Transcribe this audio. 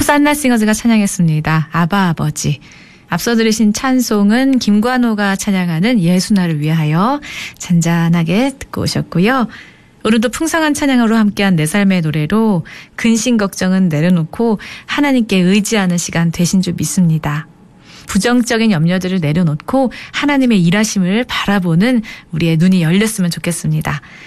산라싱어즈가 찬양했습니다. 아바 아버지. 앞서 들으신 찬송은 김관호가 찬양하는 예수나를 위하여 잔잔하게 듣고 오셨고요. 오늘도 풍성한 찬양으로 함께한 내 삶의 노래로 근심 걱정은 내려놓고 하나님께 의지하는 시간 되신 줄 믿습니다. 부정적인 염려들을 내려놓고 하나님의 일하심을 바라보는 우리의 눈이 열렸으면 좋겠습니다.